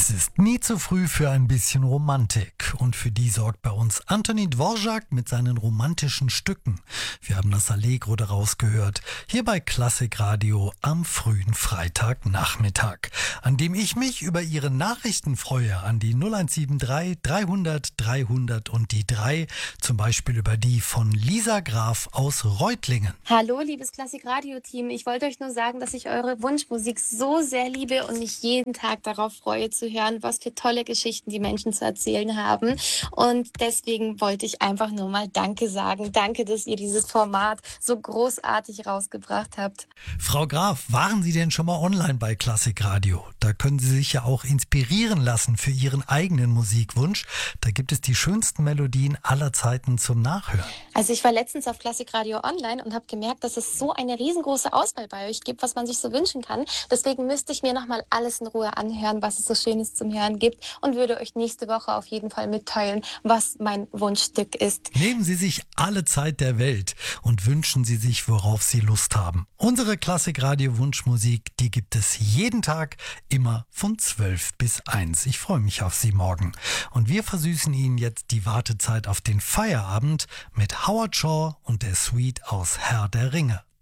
Es ist nie zu früh für ein bisschen Romantik. Und für die sorgt bei uns Antonín Dvořák mit seinen romantischen Stücken. Wir haben das Allegro daraus gehört. Hier bei Klassikradio am frühen Freitagnachmittag. An dem ich mich über Ihre Nachrichten freue. An die 0173 300 300 und die 3. Zum Beispiel über die von Lisa Graf aus Reutlingen. Hallo, liebes Klassikradio-Team. Ich wollte euch nur sagen, dass ich eure Wunschmusik so sehr liebe und mich jeden Tag darauf freue zu hören, was für tolle Geschichten die Menschen zu erzählen haben. Und deswegen wollte ich einfach nur mal Danke sagen. Danke, dass ihr dieses Format so großartig rausgebracht habt. Frau Graf, waren Sie denn schon mal online bei Klassikradio? Da können Sie sich ja auch inspirieren lassen für Ihren eigenen Musikwunsch. Da gibt es die schönsten Melodien aller Zeiten zum Nachhören. Also ich war letztens auf Klassikradio Online und habe gemerkt, dass es so eine riesengroße Auswahl bei euch gibt, was man sich so wünschen kann. Deswegen müsste ich mir nochmal alles in Ruhe anhören, was es so Schönes zum Hören gibt und würde euch nächste Woche auf jeden Fall mitteilen, was mein Wunschstück ist. Nehmen Sie sich alle Zeit der Welt und wünschen Sie sich, worauf Sie Lust haben. Unsere Klassikradio-Wunschmusik, die gibt es jeden Tag, immer von 12 bis 1. Ich freue mich auf Sie morgen. Und wir versüßen Ihnen jetzt die Wartezeit auf den Feierabend mit Howard Shaw und der Suite aus Herr der Ringe.